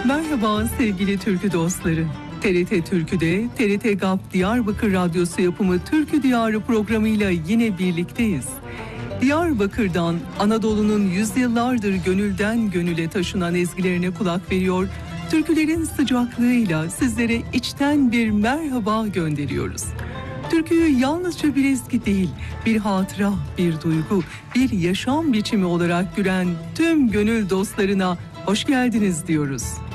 Merhaba sevgili türkü dostları. TRT Türkü'de TRT GAP Diyarbakır Radyosu yapımı Türkü Diyarı programıyla yine birlikteyiz. Diyarbakır'dan Anadolu'nun yüzyıllardır gönülden gönüle taşınan ezgilerine kulak veriyor, türkülerin sıcaklığıyla sizlere içten bir merhaba gönderiyoruz. Türküyü yalnızca bir ezgi değil, bir hatıra, bir duygu, bir yaşam biçimi olarak gören tüm gönül dostlarına hoş geldiniz diyoruz.